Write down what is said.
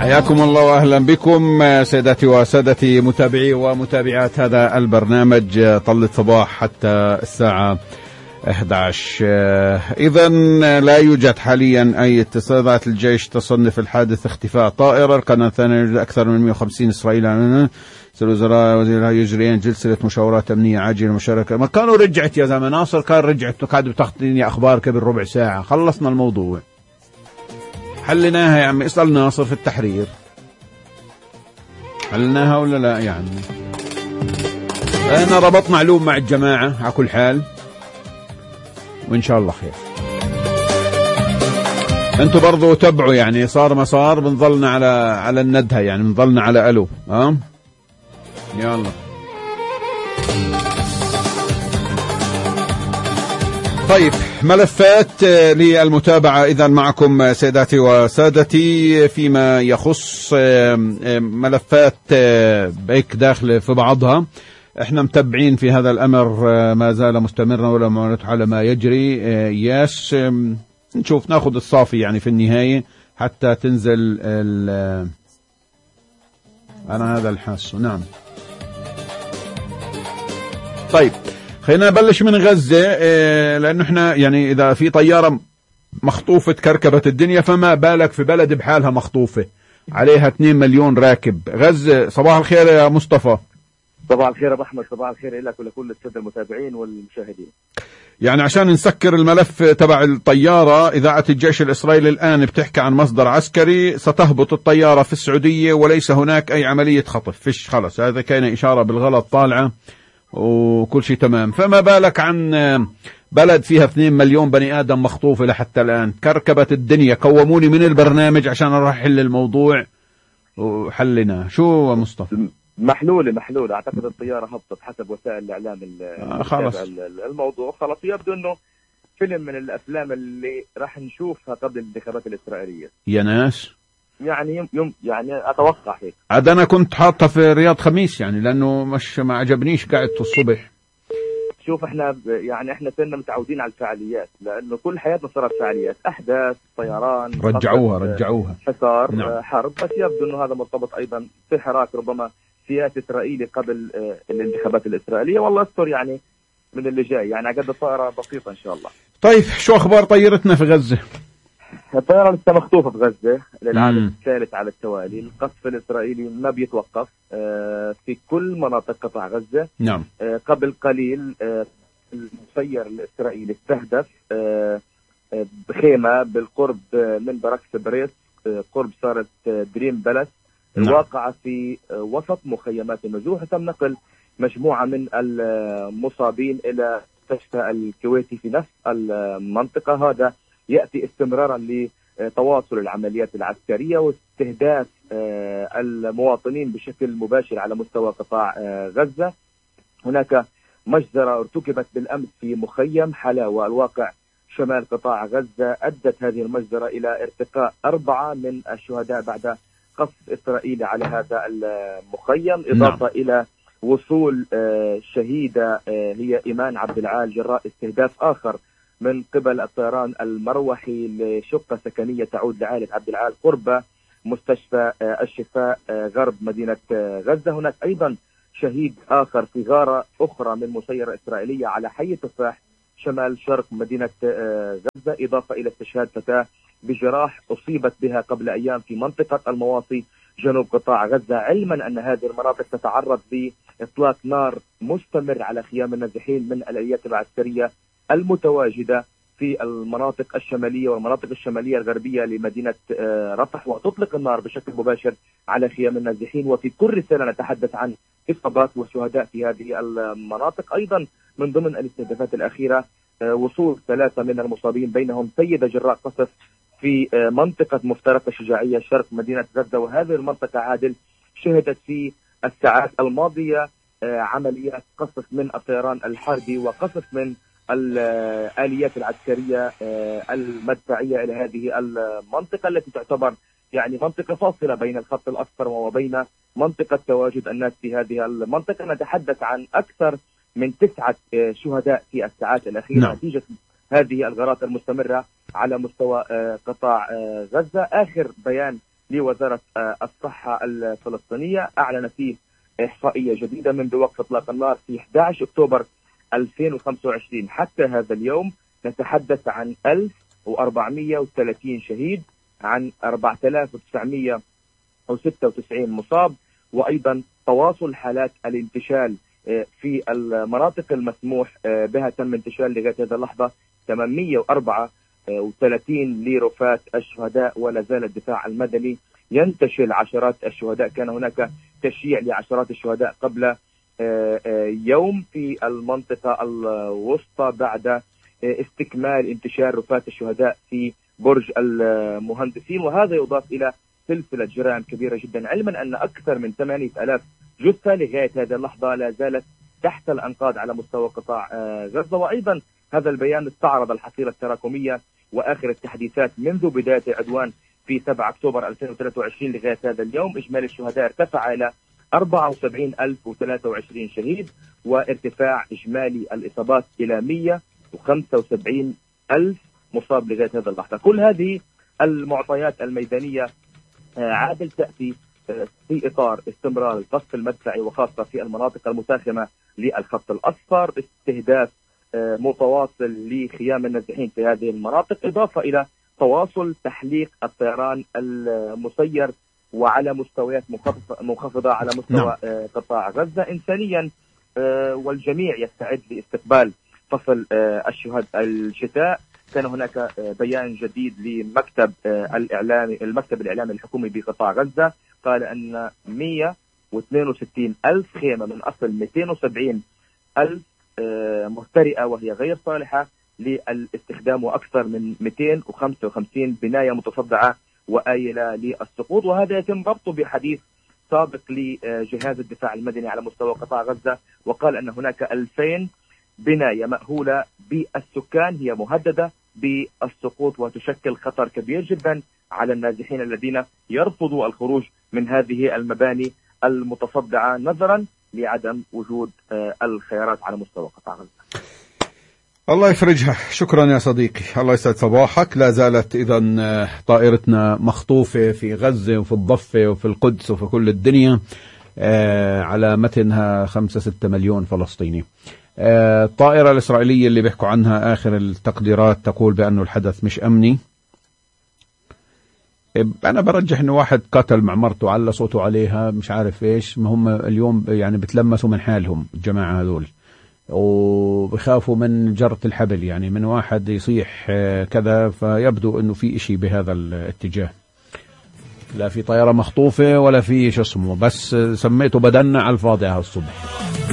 حياكم الله وأهلا بكم سيداتي وسادتي متابعي ومتابعات هذا البرنامج طلة صباح حتى الساعة 11. إذن لا يوجد حاليا أي اتصالات. الجيش تصنف الحادث اختفاء طائرة. القناة الثانية يوجد أكثر من 150 إسرائيلي. الوزراء وزيرها يجريان جلسة مشاورات أمنية عاجلة مشاركة. ما كانوا رجعت يا زلمة ناصر، كان رجعت وقاعد بتاخذني أخبار قبل ربع ساعة. خلصنا الموضوع، حلناها يا عمي. اسأل ناصر في التحرير، حلناها ولا لا؟ يعني أنا ربط معلوم مع الجماعة على كل حال، وإن شاء الله خير. أنتوا برضو تبعوا، يعني صار ما صار بنظلنا على الندهة، يعني بنظلنا على ألو. يلا طيب، ملفات للمتابعة إذا معكم سيداتي وسادتي فيما يخص ملفات بيك داخل في بعضها. احنا متابعين في هذا الأمر، ما زال مستمرا ولا معلومات على ما يجري. ياس نشوف ناخذ الصافي يعني في النهاية حتى تنزل أنا هذا الحاس. نعم طيب، خلينا نبلش من غزة، لأنه احنا يعني إذا في طيارة مخطوفة كركبت الدنيا، فما بالك في بلد بحالها مخطوفة عليها 2 مليون راكب. غزة، صباح الخير يا مصطفى. صباح الخير يا أحمد، صباح الخير لك ولكل السادة المتابعين والمشاهدين. يعني عشان نسكر الملف تبع الطيارة، إذاعة الجيش الإسرائيلي الآن بتحكي عن مصدر عسكري، ستهبط الطيارة في السعودية وليس هناك أي عملية خطف. فيش، خلص هذا كان إشارة بالغلط طالعة وكل شيء تمام. فما بالك عن بلد فيها 2 مليون بني آدم مخطوفة لحتى الآن، كركبت الدنيا. قوموني من البرنامج عشان أروح أحل الموضوع وحلنا. شو مصطفى؟ محلولة أعتقد الطيارة هبطت حسب وسائل الإعلام خلص الموضوع خلص. يبدو أنه فيلم من الأفلام اللي راح نشوفها قبل الانتخابات الإسرائيلية يا ناس. يعني يعني أتوقع هيك. عاد أنا كنت حاطة في رياض خميس، يعني لأنه مش ما عجبنيش قاعدة الصبح. شوف احنا يعني صرنا متعودين على الفعاليات، لأنه كل حياتنا صارت فعاليات، أحداث، طيران، رجعوها حصار، نعم. حرب. بس يبدو أنه هذا مرتبط أيضا في حراك ربما سياسي إسرائيلي قبل الانتخابات الإسرائيلية. والله استر يعني من اللي جاي، يعني على قد الطائرة بسيطة إن شاء الله. طيب شو أخبار طيارتنا في غزة؟ الطيارة لسه مخطوفة في غزة للعام الثالث على التوالي. القصف الإسرائيلي ما بيتوقف في كل مناطق قطاع غزة. نعم. قبل قليل المسير الإسرائيلي استهدف خيمة بالقرب من براكس بريس، قرب صارت دريم بلس، الواقعة في وسط مخيمات النزوح. تم نقل مجموعة من المصابين إلى مستشفى الكويتي في نفس المنطقة. هذا يأتي استمرارا لتواصل العمليات العسكرية واستهداف المواطنين بشكل مباشر على مستوى قطاع غزة. هناك مجزرة ارتكبت بالأمس في مخيم حلاوة الواقع شمال قطاع غزة، أدت هذه المجزرة إلى ارتقاء 4 من الشهداء بعد قصف إسرائيلي على هذا المخيم، إضافة إلى وصول شهيدة هي إيمان عبد العال جراء استهداف آخر من قبل الطيران المروحي لشقة سكنية تعود لعائلة عبد العال قرب مستشفى الشفاء غرب مدينة غزة. هناك أيضا شهيد آخر في غارة أخرى من مسيرة إسرائيلية على حي تفاح شمال شرق مدينة غزة، إضافة إلى استشهاد فتاة بجراح أصيبت بها قبل أيام في منطقة المواصي جنوب قطاع غزة، علما أن هذه المناطق تتعرض لإطلاق نار مستمر على خيام النازحين من الآليات العسكرية المتواجدة في المناطق الشمالية والمناطق الشمالية الغربية لمدينة رفح، وتطلق النار بشكل مباشر على خيام النازحين. وفي كل رسالة نتحدث عن إصابات وشهداء في هذه المناطق. أيضا من ضمن الاستهدافات الأخيرة وصول 3 من المصابين بينهم سيدة جراء قصف في منطقة مفترقة شجاعية شرق مدينة غزة، وهذه المنطقة عادل شهدت في الساعات الماضية عمليات قصف من الطيران الحربي وقصف من الآليات العسكرية المدفعية إلى هذه المنطقة التي تعتبر يعني منطقة فاصلة بين الخط الأصفر وبين منطقة تواجد الناس في هذه المنطقة. نتحدث عن أكثر من 9 شهداء في الساعات الأخيرة نتيجة هذه الغارات المستمرة على مستوى قطاع غزة. آخر بيان لوزارة الصحة الفلسطينية أعلن فيه إحصائية جديدة منذ وقف إطلاق النار في 11 أكتوبر 2025 حتى هذا اليوم. نتحدث عن 1430 شهيد، عن 4996 مصاب، وأيضا تواصل حالات الانتشال في المناطق المسموح بها تم انتشال لغاية هذه اللحظة 834 لرفات الشهداء، ولا زال الدفاع المدني ينتشل عشرات الشهداء. كان هناك تشييع لعشرات الشهداء قبل يوم في المنطقة الوسطى بعد استكمال انتشار رفات الشهداء في برج المهندسين، وهذا يضاف إلى سلسلة جرائم كبيرة جدا، علما أن أكثر من 8000 جثة لغاية هذه اللحظة لا زالت تحت الأنقاض على مستوى قطاع غزة. وأيضا هذا البيان استعرض الحصيلة التراكمية وآخر التحديثات منذ بداية العدوان في 7 أكتوبر 2023 لغاية هذا اليوم. إجمالي الشهداء ارتفع إلى 74023 شهيد، وارتفاع إجمالي الإصابات إلى 175000 مصاب لغاية هذا اللحظة. كل هذه المعطيات الميدانية عادل تأتي في إطار استمرار القصف المدفعي وخاصة في المناطق المساخمة للخط الأصفر، استهداف متواصل لخيام النازحين في هذه المناطق، إضافة إلى تواصل تحليق الطيران المسير وعلى مستويات منخفضة على مستوى قطاع غزة إنسانيا. والجميع يستعد لاستقبال فصل الشتاء. كان هناك بيان جديد لمكتب المكتب الإعلامي الحكومي بقطاع غزة، قال أن 162 ألف خيمة من أصل 270 ألف مهترئة وهي غير صالحة للاستخدام، وأكثر من 255 بناية متصدعة وآيلة للسقوط. وهذا يتم ربطه بحديث سابق لجهاز الدفاع المدني على مستوى قطاع غزة، وقال أن هناك 2000 بناية مأهولة بالسكان هي مهددة بالسقوط، وتشكل خطر كبير جدا على النازحين الذين يرفضوا الخروج من هذه المباني المتصدعة نظرا لعدم وجود الخيارات على مستوى قطاع غزة. الله يفرجها. شكرا يا صديقي، الله يسعد صباحك. لا زالت إذن طائرتنا مخطوفة في غزة وفي الضفة وفي القدس وفي كل الدنيا، على متنها 5-6 مليون فلسطيني. الطائرة الإسرائيلية اللي بيحكوا عنها آخر التقديرات تقول بأنه الحدث مش أمني. أنا برجح إنه واحد قتل مع مرته على صوته عليها، مش عارف إيش، ما هم اليوم يعني بتلمسوا من حالهم الجماعة هذول، وبخافوا من جرة الحبل، يعني من واحد يصيح كذا، فيبدو إنه في إشي بهذا الاتجاه. لا في طائرة مخطوفة ولا في شو اسمه، بس سميته بدنا على الفاضي هالصبح.